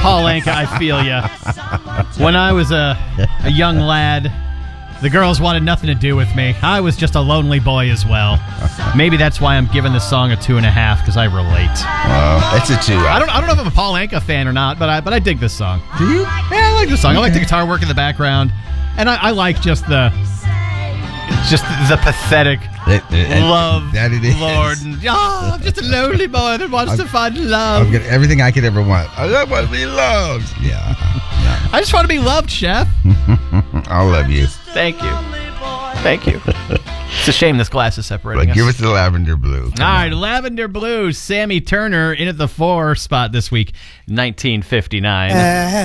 Paul Anka, I feel ya. When I was a young lad, the girls wanted nothing to do with me. I was just a lonely boy as well. Maybe that's why I'm giving this song a 2.5, because I relate. It's a 2. I don't know if I'm a Paul Anka fan or not, but I dig this song. Do you? Yeah, I like this song. I like the guitar work in the background, and I like just the pathetic love, that it is. Lord. And, I'm just a lonely boy that wants to find love. I've got everything I could ever want. I want to be loved. Yeah. I just want to be loved, Chef. I love you. Thank you. Thank you. It's a shame this glass is separating But us. give us the lavender blue. All right, lavender blue. Sammy Turner in at the 4 spot this week, 1959.